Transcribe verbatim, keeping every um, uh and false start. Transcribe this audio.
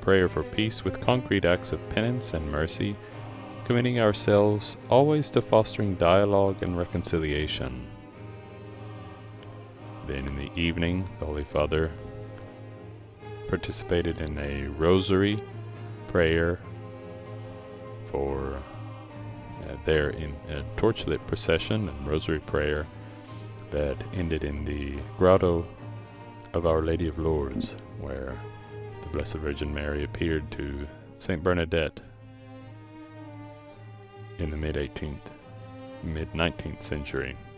prayer for peace with concrete acts of penance and mercy, committing ourselves always to fostering dialogue and reconciliation. Then in the evening, the Holy Father participated in a rosary prayer for uh, there in a torchlit procession and rosary prayer that ended in the grotto of Our Lady of Lourdes, where the Blessed Virgin Mary appeared to Saint Bernadette in the mid-eighteenth, mid-nineteenth century.